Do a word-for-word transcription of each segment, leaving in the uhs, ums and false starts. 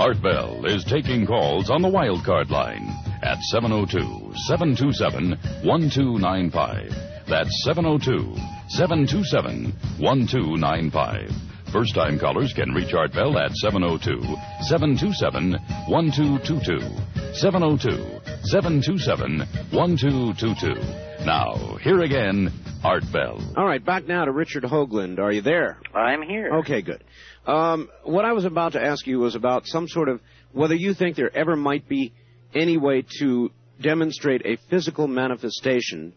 Art Bell is taking calls on the wild card line at seven oh two, seven two seven, one two nine five. That's seven oh two, seven two seven, one two nine five. First-time callers can reach Art Bell at seven oh two, seven two seven, one two two two. seven oh two, seven two seven, one two two two. Now, here again, Art Bell. All right, back now to Richard Hoagland. Are you there? I'm here. Okay, good. Um, what I was about to ask you was about some sort of, whether you think there ever might be any way to demonstrate a physical manifestation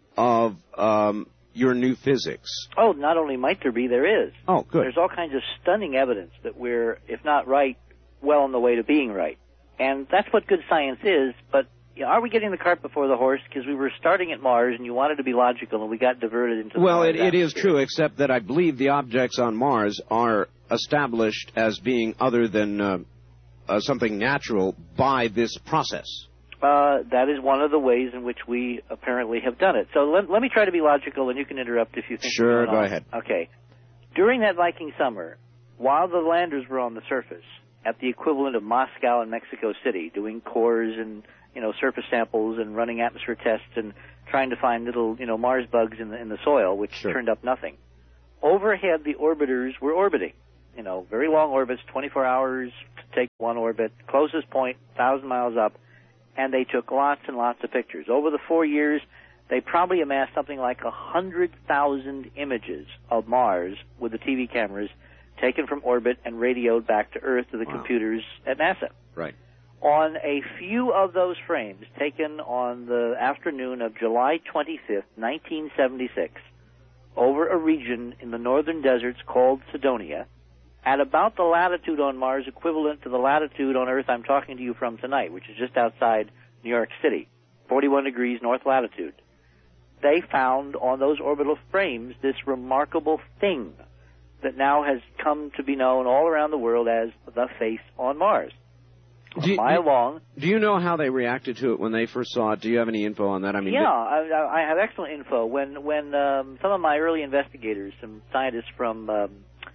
of um, your new physics. Oh, not only might there be, there is. Oh, good. There's all kinds of stunning evidence that we're, if not right, well on the way to being right. And that's what good science is, but you know, are we getting the cart before the horse? Because we were starting at Mars, and you wanted to be logical, and we got diverted into the Well, Mars it, it is true, except that I believe the objects on Mars are established as being other than uh, uh, something natural by this process. Uh, that is one of the ways in which we apparently have done it. So let, let me try to be logical, and you can interrupt if you think. Sure, go on. ahead. Okay. During that Viking summer, while the landers were on the surface, at the equivalent of Moscow and Mexico City, doing cores and, you know, surface samples and running atmosphere tests and trying to find little, you know, Mars bugs in the, in the soil, which sure. turned up nothing. Overhead, the orbiters were orbiting. You know, very long orbits, twenty-four hours to take one orbit, closest point, one thousand miles up, and they took lots and lots of pictures. Over the four years, they probably amassed something like one hundred thousand images of Mars with the T V cameras taken from orbit and radioed back to Earth to the wow. computers at NASA. Right. On a few of those frames taken on the afternoon of July twenty-fifth, nineteen seventy-six, over a region in the northern deserts called Cydonia, at about the latitude on Mars equivalent to the latitude on Earth I'm talking to you from tonight, which is just outside New York City, forty-one degrees north latitude, they found on those orbital frames this remarkable thing that now has come to be known all around the world as the face on Mars. Do you, a mile long. Do you know how they reacted to it when they first saw it? Do you have any info on that? I mean, yeah, I, I have excellent info. When when um, some of my early investigators, some scientists from um,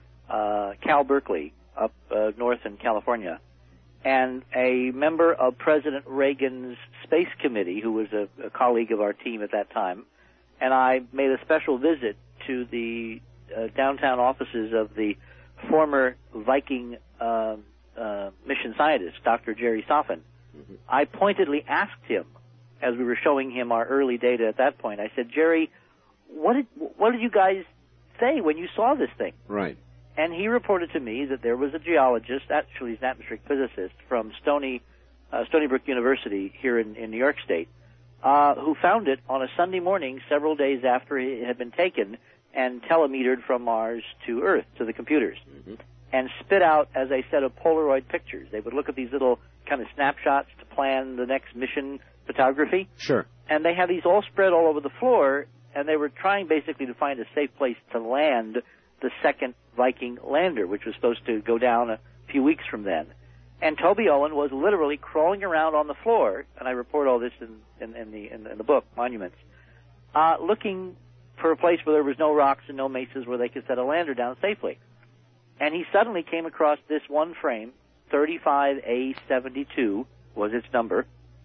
uh, Cal Berkeley up uh, north in California, and a member of President Reagan's Space Committee, who was a, a colleague of our team at that time, and I made a special visit to the uh, downtown offices of the former Viking uh, uh, mission scientist, Doctor Jerry Soffin. Mm-hmm. I pointedly asked him, as we were showing him our early data at that point, I said, Jerry, what did what did you guys say when you saw this thing? Right. And he reported to me that there was a geologist, actually he's an atmospheric physicist, from Stony, uh, Stony Brook University here in, in New York State, uh, who found it on a Sunday morning several days after it had been taken and telemetered from Mars to Earth, to the computers, mm-hmm. and spit out, as I said, of Polaroid pictures. They would look at these little kind of snapshots to plan the next mission photography. Sure. And they had these all spread all over the floor, and they were trying basically to find a safe place to land the second Viking lander, which was supposed to go down a few weeks from then. And Toby Owen was literally crawling around on the floor, and I report all this in, in, in, the, in, in the book, Monuments, uh, looking for a place where there was no rocks and no mesas where they could set a lander down safely. And he suddenly came across this one frame, thirty-five A seventy-two was its number,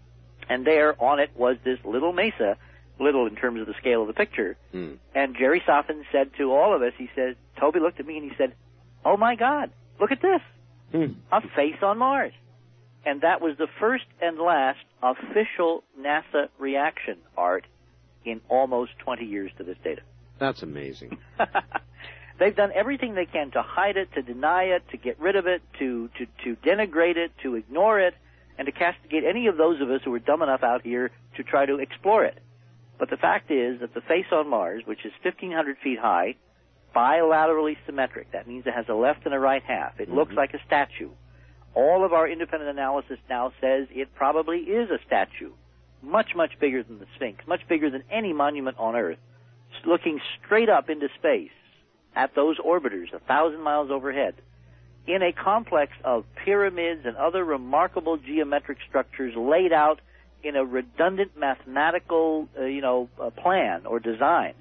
and there on it was this little mesa, little in terms of the scale of the picture. Mm. And Jerry Soffin said to all of us, he said, Toby looked at me and he said, oh my God, look at this, mm. a face on Mars. And that was the first and last official NASA reaction, Art, in almost twenty years to this data. That's amazing. They've done everything they can to hide it, to deny it, to get rid of it, to, to, to denigrate it, to ignore it, and to castigate any of those of us who are dumb enough out here to try to explore it. But the fact is that the face on Mars, which is fifteen hundred feet high, bilaterally symmetric, that means it has a left and a right half. It mm-hmm. looks like a statue. All of our independent analysis now says it probably is a statue, much, much bigger than the Sphinx, much bigger than any monument on Earth, looking straight up into space at those orbiters a thousand miles overhead, in a complex of pyramids and other remarkable geometric structures laid out in a redundant mathematical, uh, you know, uh, plan or design.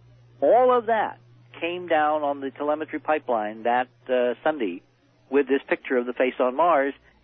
All of that came down on the telemetry pipeline that uh, Sunday with this picture of the face on Mars,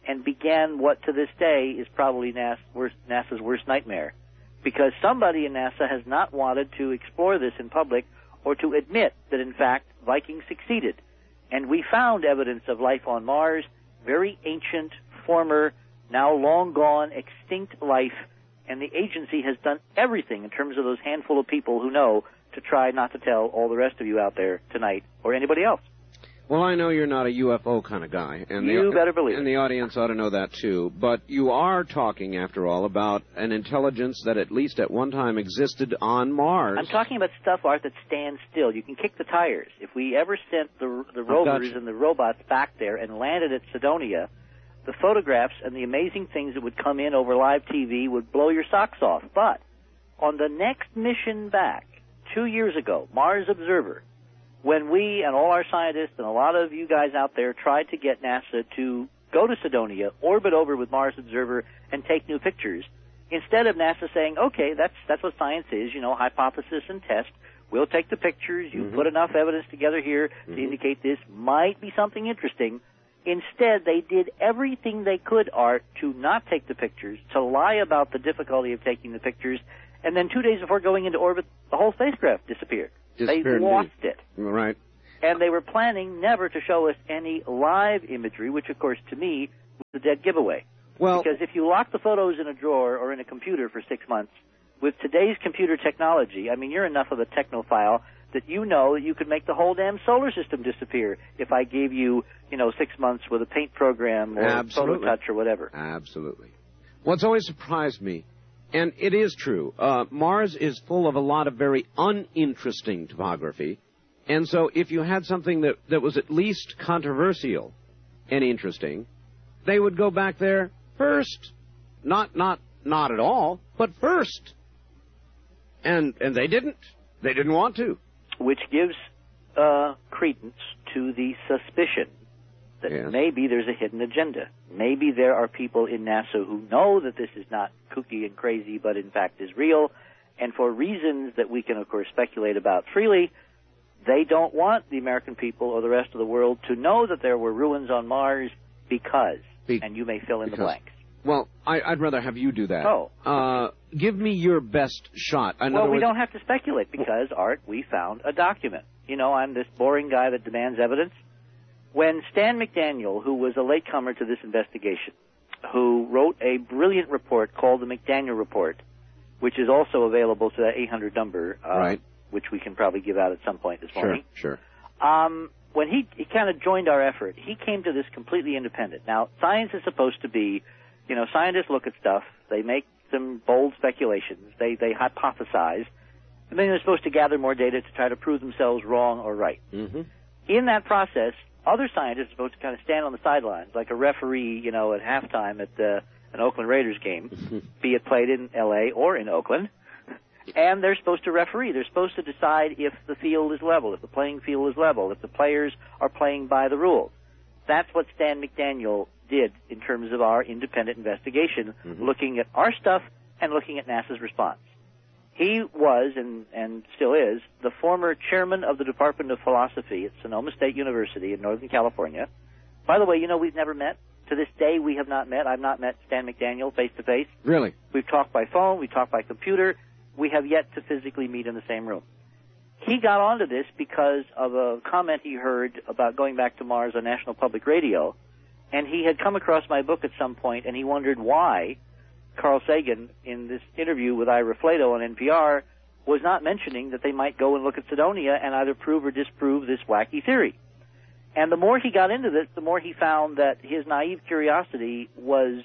and began what to this day is probably NASA's worst, NASA's worst nightmare, because somebody in NASA has not wanted to explore this in public or to admit that, in fact, Viking succeeded. And we found evidence of life on Mars, very ancient, former, now long gone, extinct life, and the agency has done everything in terms of those handful of people who know to try not to tell all the rest of you out there tonight or anybody else. Well, I know you're not a U F O kind of guy. And you the, better believe and it. the audience ought to know that, too. But you are talking, after all, about an intelligence that at least at one time existed on Mars. I'm talking about stuff, Art, that stands still. You can kick the tires. If we ever sent the, the rovers and the robots back there and landed at Cydonia, the photographs and the amazing things that would come in over live T V would blow your socks off. But on the next mission back, two years ago, Mars Observer, when we and all our scientists and a lot of you guys out there tried to get NASA to go to Cydonia, orbit over with Mars Observer, and take new pictures, instead of NASA saying, okay, that's that's what science is, you know, hypothesis and test, we'll take the pictures, you mm-hmm. put enough evidence together here mm-hmm. to indicate this might be something interesting. Instead, they did everything they could, Art, to not take the pictures, to lie about the difficulty of taking the pictures, and then two days before going into orbit, the whole spacecraft disappeared. They lost it. Right. And they were planning never to show us any live imagery, which, of course, to me, was a dead giveaway. Well, because if you lock the photos in a drawer or in a computer for six months, with today's computer technology, I mean, you're enough of a technophile that you know that you could make the whole damn solar system disappear if I gave you, you know, six months with a paint program or Absolutely. PhotoTouch or whatever. Absolutely. What's always surprised me, and it is true, uh, Mars is full of a lot of very uninteresting topography, and so if you had something that, that was at least controversial and interesting, they would go back there first. Not not not at all, but first. And and they didn't. They didn't want to. Which gives uh, credence to the suspicion that yes. maybe there's a hidden agenda. Maybe there are people in NASA who know that this is not kooky and crazy, but in fact is real, and for reasons that we can, of course, speculate about freely, they don't want the American people or the rest of the world to know that there were ruins on Mars because, Be- and you may fill in because. the blanks. Well, I, I'd rather have you do that. Oh. Uh, give me your best shot. In well, we words, don't have to speculate because, Art, we found a document. You know, I'm this boring guy that demands evidence. When Stan McDaniel, who was a latecomer to this investigation, who wrote a brilliant report called the McDaniel Report, which is also available to that eight hundred number, uh, right. which we can probably give out at some point this morning. Sure, sure. Um, when he, he kind of joined our effort, he came to this completely independent. Now, science is supposed to be, you know, scientists look at stuff, they make some bold speculations, they, they hypothesize, and then they're supposed to gather more data to try to prove themselves wrong or right. Mm-hmm. In that process, other scientists are supposed to kind of stand on the sidelines, like a referee, you know, at halftime at uh, an Oakland Raiders game, be it played in L A or in Oakland, and they're supposed to referee. They're supposed to decide if the field is level, if the playing field is level, if the players are playing by the rules. That's what Stan McDaniel did in terms of our independent investigation, mm-hmm. looking at our stuff and looking at NASA's response. He was, and, and still is, the former chairman of the Department of Philosophy at Sonoma State University in Northern California. By the way, you know we've never met. To this day, we have not met. I've not met Stan McDaniel face-to-face. Really? We've talked by phone. We've talked by computer. We have yet to physically meet in the same room. He got onto this because of a comment he heard about going back to Mars on National Public Radio, and he had come across my book at some point, and he wondered why Carl Sagan, in this interview with Ira Flato on N P R, was not mentioning that they might go and look at Cydonia and either prove or disprove this wacky theory. And the more he got into this, the more he found that his naive curiosity was,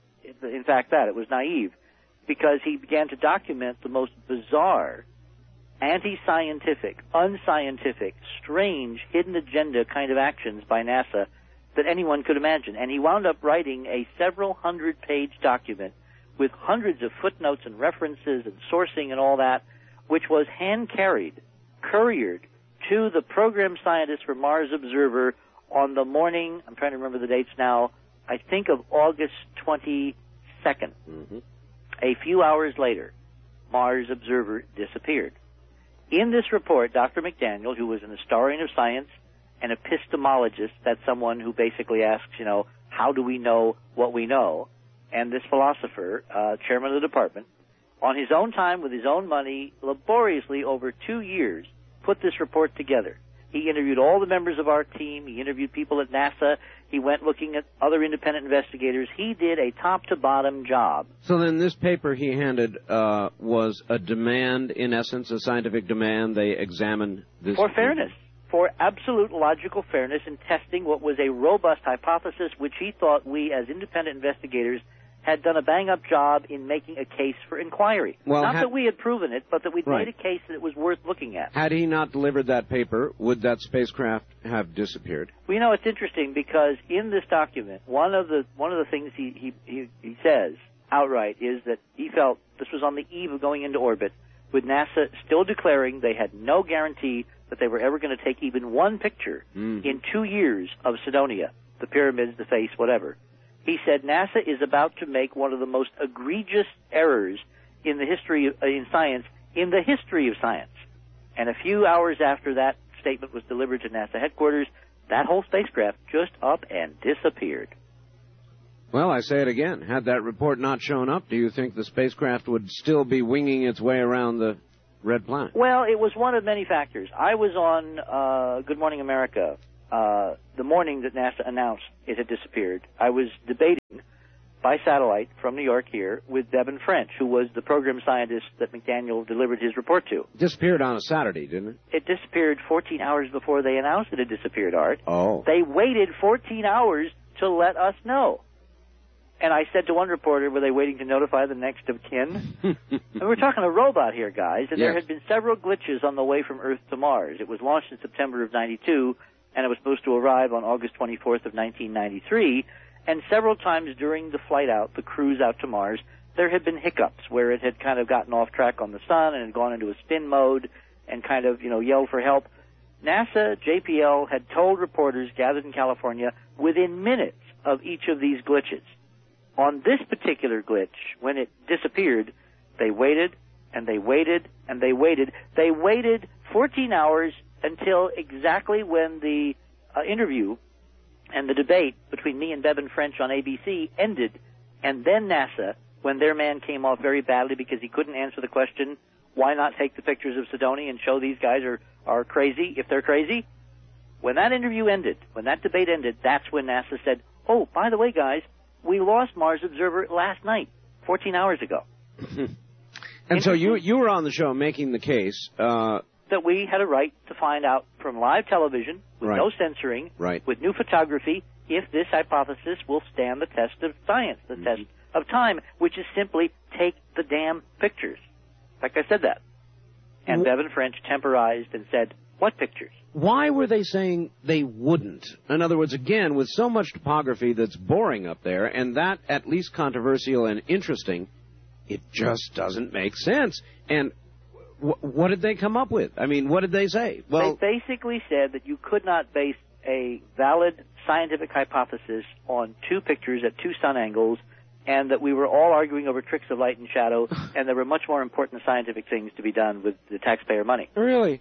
in fact, that. It was naive, because he began to document the most bizarre, anti-scientific, unscientific, strange, hidden agenda kind of actions by NASA that anyone could imagine. And he wound up writing a several hundred page document with hundreds of footnotes and references and sourcing and all that, which was hand-carried, couriered to the program scientists for Mars Observer on the morning, I'm trying to remember the dates now, I think of August twenty-second. Mm-hmm. A few hours later, Mars Observer disappeared. In this report, Doctor McDaniel, who was an historian of science an epistemologist, that's someone who basically asks, you know, how do we know what we know? And this philosopher, uh, chairman of the department, on his own time, with his own money, laboriously over two years, put this report together. He interviewed all the members of our team. He interviewed people at NASA. He went looking at other independent investigators. He did a top-to-bottom job. So then this paper he handed uh, was a demand, in essence, a scientific demand. They examined this. For fairness. For absolute logical fairness in testing what was a robust hypothesis, which he thought we, as independent investigators, had done a bang-up job in making a case for inquiry. Well, not had, that we had proven it, but that we'd right. made a case that it was worth looking at. Had he not delivered that paper, would that spacecraft have disappeared? Well, you know, it's interesting because in this document, one of the one of the things he, he, he, he says outright is that he felt this was on the eve of going into orbit, with NASA still declaring they had no guarantee that they were ever going to take even one picture mm. in two years of Cydonia, the pyramids, the face, whatever. He said NASA is about to make one of the most egregious errors in the history of, uh, in science, in the history of science. And a few hours after that statement was delivered to NASA headquarters, that whole spacecraft just up and disappeared. Well, I say it again. Had that report not shown up, do you think the spacecraft would still be winging its way around the red planet? Well, it was one of many factors. I was on uh, Good Morning America Uh, the morning that NASA announced it had disappeared. I was debating by satellite from New York here with Bevan French, who was the program scientist that McDaniel delivered his report to. Disappeared on a Saturday, didn't it? It disappeared fourteen hours before they announced it had disappeared, Art. Oh. They waited fourteen hours to let us know. And I said to one reporter, were they waiting to notify the next of kin? And we're talking a robot here, guys, and yes. there had been several glitches on the way from Earth to Mars. It was launched in September of ninety-two, and it was supposed to arrive on August twenty-fourth of nineteen ninety-three, and several times during the flight out, the cruise out to Mars, there had been hiccups where it had kind of gotten off track on the sun and had gone into a spin mode and kind of, you know, yelled for help. NASA, J P L, had told reporters gathered in California within minutes of each of these glitches. On this particular glitch, when it disappeared, they waited, and they waited, and they waited. They waited fourteen hours until exactly when the uh, interview and the debate between me and Bevan French on A B C ended, and then NASA, when their man came off very badly because he couldn't answer the question, why not take the pictures of Cydonia and show these guys are, are crazy if they're crazy? When that interview ended, when that debate ended, that's when NASA said, oh, by the way, guys, we lost Mars Observer last night, fourteen hours ago. And so you you were on the show making the case uh, that we had a right to find out from live television, with right. no censoring, right. with new photography, if this hypothesis will stand the test of science, the mm-hmm. test of time, which is simply take the damn pictures. Like I said that. And Wh- Bevan French temporized and said, what pictures? Why were they saying they wouldn't? In other words, again, with so much topography that's boring up there, and that at least controversial and interesting, it just doesn't make sense. And w- what did they come up with? I mean, what did they say? Well, they basically said that you could not base a valid scientific hypothesis on two pictures at two sun angles, and that we were all arguing over tricks of light and shadow, and there were much more important scientific things to be done with the taxpayer money. Really?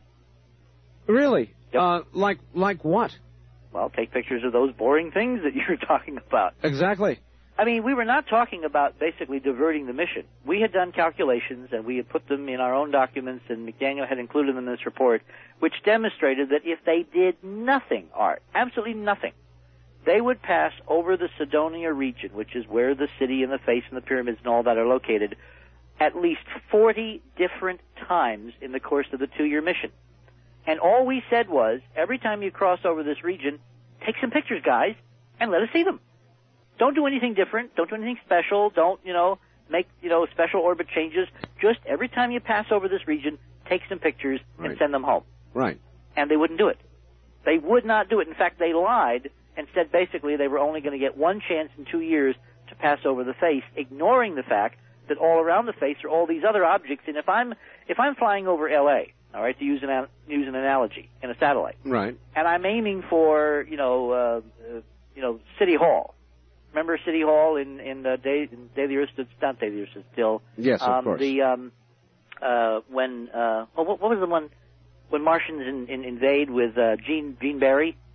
Really? Yep. Uh, like like what? Well, take pictures of those boring things that you were talking about. Exactly. I mean, we were not talking about basically diverting the mission. We had done calculations, and we had put them in our own documents, and McDaniel had included them in this report, which demonstrated that if they did nothing, Art, absolutely nothing, they would pass over the Cydonia region, which is where the city and the face and the pyramids and all that are located, at least forty different times in the course of the two-year mission. And all we said was, every time you cross over this region, take some pictures, guys, and let us see them. Don't do anything different. Don't do anything special. Don't, you know, make, you know, special orbit changes. Just every time you pass over this region, take some pictures right. and send them home. Right. And they wouldn't do it. They would not do it. In fact, they lied and said basically they were only going to get one chance in two years to pass over the face, ignoring the fact that all around the face are all these other objects. And if I'm if I'm flying over L A, all right, to use an use an analogy, in a satellite, right, and I'm aiming for you know uh, uh, you know City Hall. Remember City Hall in in the day in Day the Earth Stood not Day the Earth Stood Still. Yes, of um, course. The um uh when uh oh, what, what was the one when Martians in, in, invade with uh, Gene Gene Barry?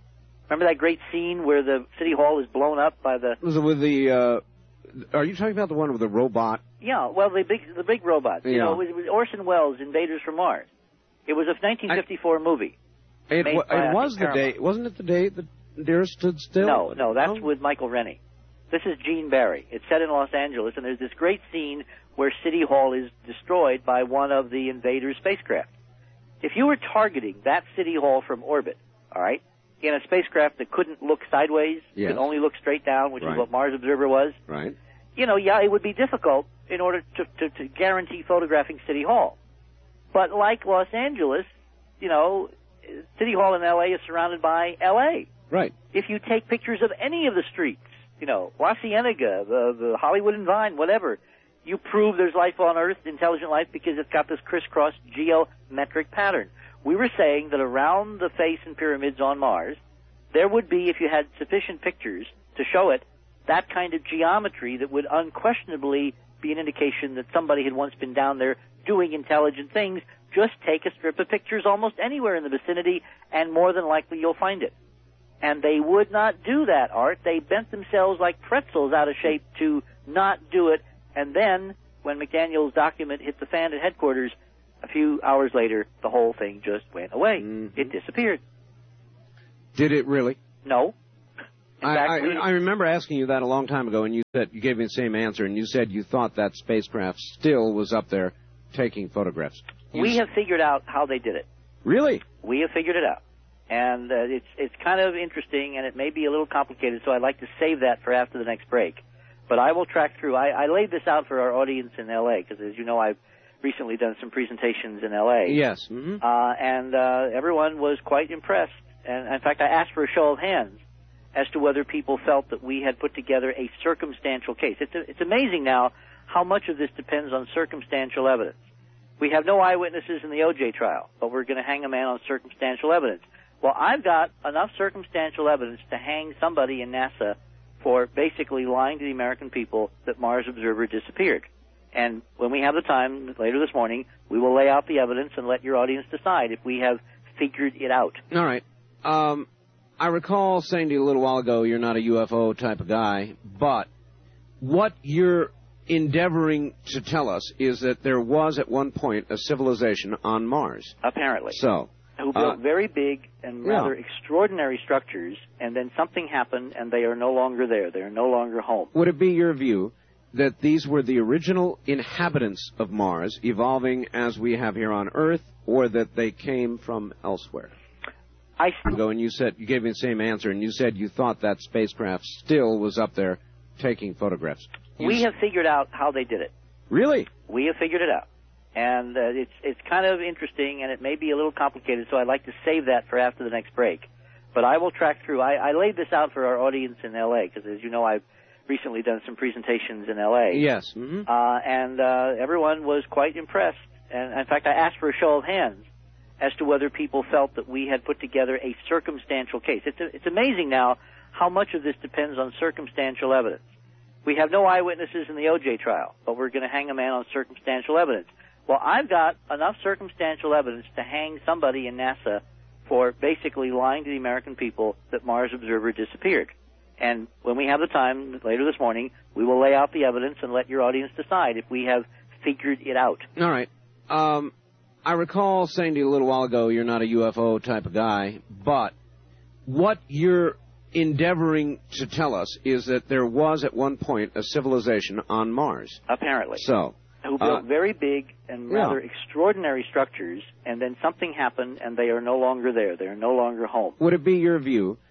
Remember that great scene where the City Hall is blown up by the... Was it with the, uh, are you talking about the one with the robot? Yeah, well, the big the big robot. You Yeah. know, it was, it was Orson Welles' Invaders from Mars. It was a nineteen fifty-four I, movie. It, made wa- by, it was the Paramount. day, wasn't it the day that Deer stood still? No, no, that's oh. with Michael Rennie. This is Gene Barry. It's set in Los Angeles, and there's this great scene where City Hall is destroyed by one of the Invaders' spacecraft. If you were targeting that City Hall from orbit, all right, in a spacecraft that couldn't look sideways, yes. could only look straight down, which right. is what Mars Observer was, right. you know, yeah, it would be difficult in order to, to, to guarantee photographing City Hall. But like Los Angeles, you know, City Hall in L A is surrounded by L A. Right. If you take pictures of any of the streets, you know, La Cienega, the, the Hollywood and Vine, whatever, you prove there's life on Earth, intelligent life, because it's got this crisscross geometric pattern. We were saying that around the face and pyramids on Mars, there would be, if you had sufficient pictures to show it, that kind of geometry that would unquestionably be an indication that somebody had once been down there doing intelligent things. Just take a strip of pictures almost anywhere in the vicinity, and more than likely you'll find it. And they would not do that, Art. They bent themselves like pretzels out of shape to not do it. And then, when McDaniel's document hit the fan at headquarters, a few hours later, the whole thing just went away. Mm-hmm. It disappeared. Did it really? No. In I, fact, I, we, I remember asking you that a long time ago, and you said you gave me the same answer, and you said you thought that spacecraft still was up there taking photographs. You we s- have figured out how they did it. Really? We have figured it out. And uh, it's it's kind of interesting, and it may be a little complicated, so I'd like to save that for after the next break. But I will track through. I, I laid this out for our audience in L A, because as you know, I've recently done some presentations in L A. Yes. Mm-hmm. Uh, and uh, everyone was quite impressed. And in fact, I asked for a show of hands as to whether people felt that we had put together a circumstantial case. It's, a, it's amazing now how much of this depends on circumstantial evidence. We have no eyewitnesses in the O J trial, but we're going to hang a man on circumstantial evidence. Well, I've got enough circumstantial evidence to hang somebody in NASA for basically lying to the American people that Mars Observer disappeared. And when we have the time later this morning, we will lay out the evidence and let your audience decide if we have figured it out. All right. Um, I recall saying to you a little while ago you're not a U F O type of guy, but what you're endeavoring to tell us is that there was at one point a civilization on Mars. Apparently. So, who built uh, very big and yeah. rather extraordinary structures, and then something happened and they are no longer there. They are no longer home. would it be your view that these were the original inhabitants of Mars evolving as we have here on Earth, or that they came from elsewhere? I Go and you said you gave me the same answer, and you said you thought that spacecraft still was up there taking photographs. You we s- have figured out how they did it. Really? We have figured it out. And uh, it's it's kind of interesting, and it may be a little complicated, so I'd like to save that for after the next break. But I will track through. I, I laid this out for our audience in L A, because as you know, I've recently done some presentations in L A. Yes. Mm-hmm. Uh, and uh, everyone was quite impressed. And in fact, I asked for a show of hands as to whether people felt that we had put together a circumstantial case. It's, a, it's amazing now how much of this depends on circumstantial evidence. We have no eyewitnesses in the O J trial, but we're going to hang a man on circumstantial evidence. Well, I've got enough circumstantial evidence to hang somebody in NASA for basically lying to the American people that Mars Observer disappeared. And when we have the time later this morning, we will lay out the evidence and let your audience decide if we have figured it out. All right. Um, I recall saying to you a little while ago you're not a U F O type of guy, but what you're endeavoring to tell us is that there was at one point a civilization on Mars. Apparently. So, who built uh, very big and rather yeah. extraordinary structures, and then something happened and they are no longer there. They are no longer home. would it be your view